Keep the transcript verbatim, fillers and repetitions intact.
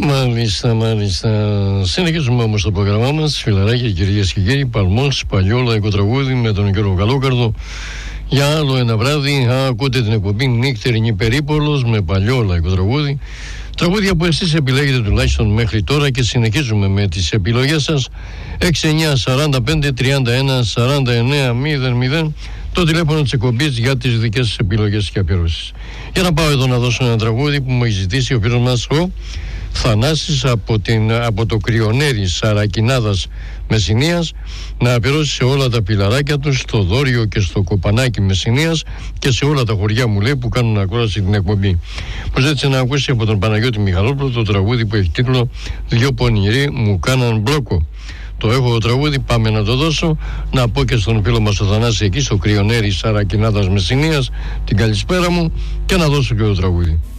Μάλιστα, μάλιστα. Συνεχίζουμε όμως το πρόγραμμά μας, φιλαράκια, κυρίες και κύριοι. Παλμός, παλιό λαϊκό τραγούδι με τον Γιώργο Καλόκαρδο. Για άλλο ένα βράδυ, ακούτε την εκπομπή Νύχτερινη Περίπολος με παλιό λαϊκό τραγούδι. Τραγούδια που εσείς επιλέγετε τουλάχιστον μέχρι τώρα και συνεχίζουμε με τις επιλογές σας. έξι εννιά σαράντα πέντε τριάντα ένα σαράντα εννέα μηδέν μηδέν το τηλέφωνο της εκπομπής για τις δικές σας επιλογές και αφιερώσεις. Για να πάω εδώ να δώσω ένα τραγούδι που μου έχει ζητήσει ο φίλος μας ο Θανάσης από, την, από το Κρυονέρι Σαρακινάδας Μεσσηνίας, να αφιερώσει σε όλα τα πιλαράκια τους, στο Δόριο και στο Κοπανάκι Μεσσηνίας και σε όλα τα χωριά, μου λέει, που κάνουν ακρόαση την εκπομπή. Μου ζήτησε να ακούσει από τον Παναγιώτη Μιχαλόπουλο το τραγούδι που έχει τίτλο «Δυο πονηροί μου κάναν μπλόκο». Το έχω το τραγούδι, πάμε να το δώσω. Να πω και στον φίλο μας ο Θανάση εκεί στο Κρυονέρι Σαρακινάδας Μεσσηνίας την καλησπέρα μου και να δώσω και το τραγούδι.